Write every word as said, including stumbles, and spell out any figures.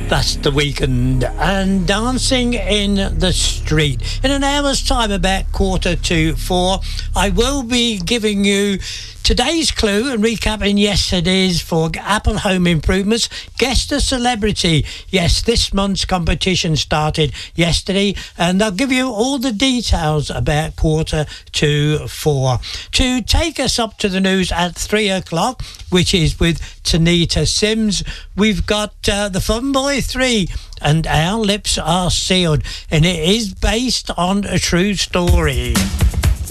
That's The Weeknd and Dancing in the Street. In an hour's time, about quarter to four, I will be giving you today's clue and recapping yesterday's for Apple Home Improvements. Guess the Celebrity. Yes, this month's competition started yesterday, and I'll give you all the details about quarter to four. To take us up to the news at three o'clock, which is with Tanita Sims, we've got uh, The Fun Boy three and Our Lips Are Sealed, and it is based on a true story.